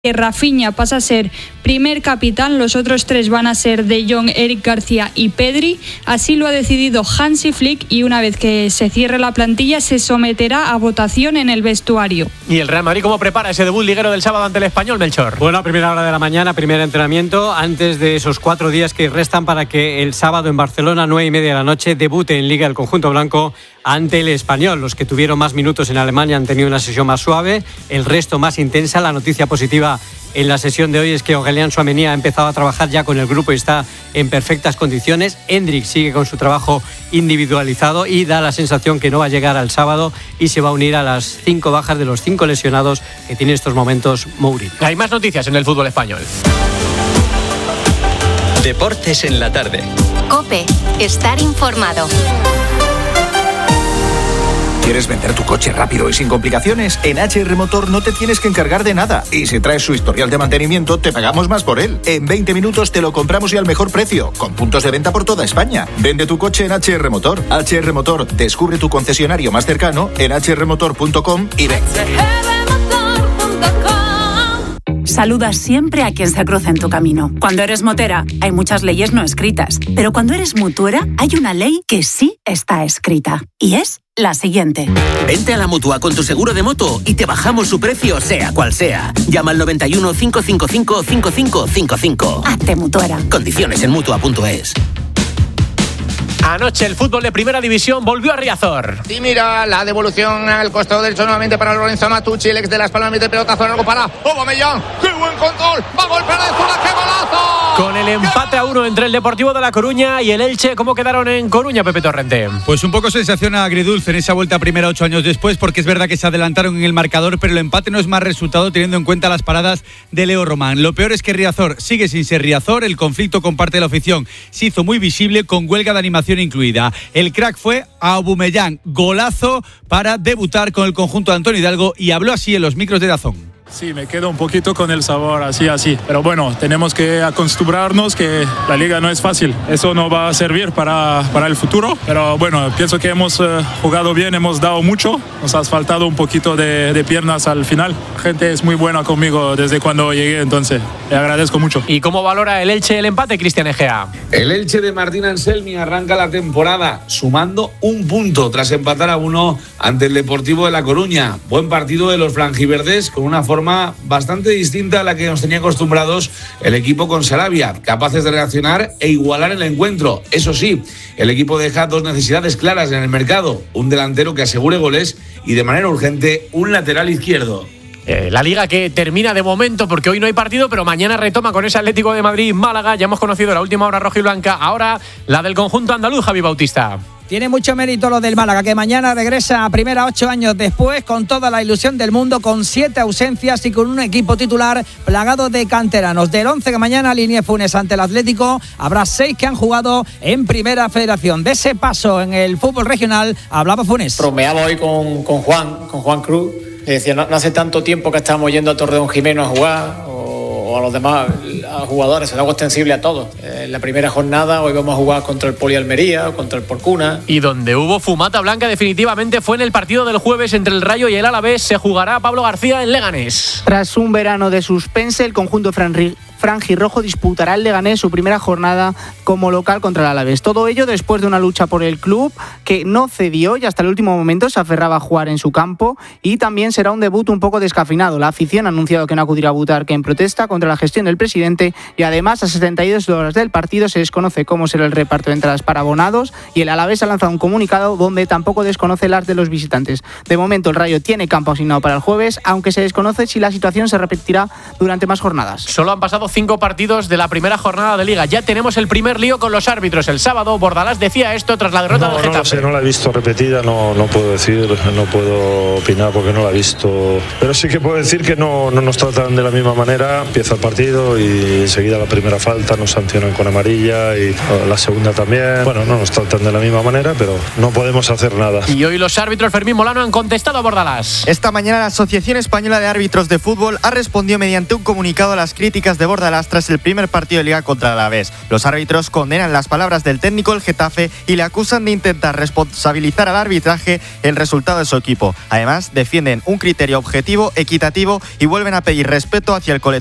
que Rafinha pasa a ser primer capitán, los otros tres van a ser De Jong, Eric García y Pedri. Así lo ha decidido Hansi Flick y una vez que se cierre la plantilla se someterá a votación en el vestuario. ¿Y el Real Madrid cómo prepara ese debut liguero del sábado ante el Español, Melchor? Bueno, a primera hora de la mañana, primer entrenamiento, antes de esos 4 días que restan para que el sábado en Barcelona, 9:30 de la noche, debute en Liga el conjunto blanco ante el Español. Los que tuvieron más minutos en Alemania han tenido una sesión más suave, el resto más intensa. La noticia positiva en la sesión de hoy es que Aurélien Tchouaméni ha empezado a trabajar ya con el grupo y está en perfectas condiciones. Endrick sigue con su trabajo individualizado y da la sensación que no va a llegar al sábado y se va a unir a las 5 bajas de los 5 lesionados que tiene en estos momentos Mourinho. Hay más noticias en el fútbol español. Deportes en la tarde. COPE. Estar informado. ¿Quieres vender tu coche rápido y sin complicaciones? En HR Motor no te tienes que encargar de nada. Y si traes su historial de mantenimiento, te pagamos más por él. En 20 minutos te lo compramos y al mejor precio, con puntos de venta por toda España. Vende tu coche en HR Motor. HR Motor, descubre tu concesionario más cercano en hrmotor.com y ven. Saluda siempre a quien se cruza en tu camino. Cuando eres motera, hay muchas leyes no escritas. Pero cuando eres mutuera, hay una ley que sí está escrita. Y es la siguiente. Vente a la Mutua con tu seguro de moto y te bajamos su precio, sea cual sea. Llama al 91 555 5555. Hazte mutuera. Condiciones en Mutua.es. Anoche el fútbol de Primera División volvió a Riazor. Y mira la devolución al costado derecho nuevamente para Lorenzo Matucci, el ex de Las Palmas, mete pelotazo largo para Aubameyang. ¡Qué buen control! ¡Va a golpear de zurda! ¡Qué golazo! Con el empate a 1 entre el Deportivo de La Coruña y el Elche, ¿cómo quedaron en Coruña, Pepe Torrente? Pues un poco sensación agridulce en esa vuelta a primera 8 años después, porque es verdad que se adelantaron en el marcador, pero el empate no es más resultado teniendo en cuenta las paradas de Leo Román. Lo peor es que Riazor sigue sin ser Riazor, el conflicto con parte de la afición se hizo muy visible, con huelga de animación incluida. El crack fue Aubameyang, golazo para debutar con el conjunto de Antonio Hidalgo, y habló así en los micros de DAZN. Sí, me quedo un poquito con el sabor así. Pero bueno, tenemos que acostumbrarnos que la liga no es fácil. Eso no va a servir para el futuro. Pero bueno, pienso que hemos jugado bien, hemos dado mucho. Nos ha faltado un poquito de piernas al final. La gente es muy buena conmigo desde cuando llegué, entonces le agradezco mucho. ¿Y cómo valora el Elche el empate, Cristian Egea? El Elche de Martín Anselmi arranca la temporada sumando un punto tras empatar a 1 ante el Deportivo de La Coruña. Buen partido de los franjiverdes con una forma bastante distinta a la que nos tenía acostumbrados el equipo con Sarabia, capaces de reaccionar e igualar el encuentro. Eso sí, el equipo deja 2 necesidades claras en el mercado: un delantero que asegure goles y de manera urgente un lateral izquierdo. La Liga que termina de momento porque hoy no hay partido, pero mañana retoma con ese Atlético de Madrid-Málaga. Ya hemos conocido la última hora roja y blanca, ahora la del conjunto andaluz, Javi Bautista. Tiene mucho mérito lo del Málaga, que mañana regresa a primera 8 años después, con toda la ilusión del mundo, con 7 ausencias y con un equipo titular plagado de canteranos. Del 11 que mañana alinee Funes ante el Atlético, habrá 6 que han jugado en Primera Federación. De ese paso en el fútbol regional hablaba Funes. Bromeaba hoy con Juan Cruz. Le decía, no hace tanto tiempo que estábamos yendo a Torredonjimeno a jugar, o a los demás a jugadores, es algo extensible a todos. En la primera jornada hoy vamos a jugar contra el Poli Almería o contra el Porcuna. Y donde hubo fumata blanca definitivamente fue en el partido del jueves entre el Rayo y el Alavés. Se jugará Pablo García en Leganés. Tras un verano de suspense, el conjunto franjirrojo disputará el Leganés su primera jornada como local contra el Alavés. Todo ello después de una lucha por el club que no cedió y hasta el último momento se aferraba a jugar en su campo, y también será un debut un poco descafeinado. La afición ha anunciado que no acudirá a Butarque en protesta contra la gestión del presidente, y además a 72 horas del partido se desconoce cómo será el reparto de entradas para abonados, y el Alavés ha lanzado un comunicado donde tampoco desconoce las de los visitantes. De momento el Rayo tiene campo asignado para el jueves, aunque se desconoce si la situación se repetirá durante más jornadas. Solo han pasado 5 partidos de la primera jornada de Liga. Ya tenemos el primer lío con los árbitros. El sábado Bordalás decía esto tras la derrota del Getafe. No lo sé, no la he visto repetida, no puedo decir, no puedo opinar porque no la he visto. Pero sí que puedo decir que no nos tratan de la misma manera. Empieza el partido y enseguida la primera falta nos sancionan con amarilla, y la segunda también. Bueno, no nos tratan de la misma manera, pero no podemos hacer nada. Y hoy los árbitros Fermín Molano han contestado a Bordalás. Esta mañana la Asociación Española de Árbitros de Fútbol ha respondido mediante un comunicado a las críticas de Bordalás Bordalás tras el primer partido de Liga contra el Alavés. Los árbitros condenan las palabras del técnico del Getafe y le acusan de intentar responsabilizar al arbitraje el resultado de su equipo. Además, defienden un criterio objetivo, equitativo y vuelven a pedir respeto hacia el colectivo